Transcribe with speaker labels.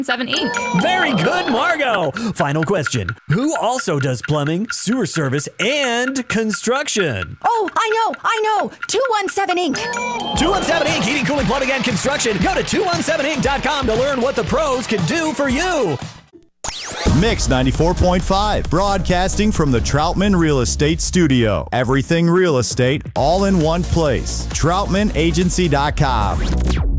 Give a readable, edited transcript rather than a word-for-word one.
Speaker 1: 217 Inc.
Speaker 2: Very good, Margot. Final question. Who also does plumbing, sewer service, and construction?
Speaker 3: Oh, I know. 217 Inc.
Speaker 2: 217 Inc. Heating, cooling, plumbing, and construction. Go to 217inc.com to learn what the pros can do for you.
Speaker 4: Mix 94.5, broadcasting from the Troutman Real Estate Studio. Everything real estate, all in one place. TroutmanAgency.com.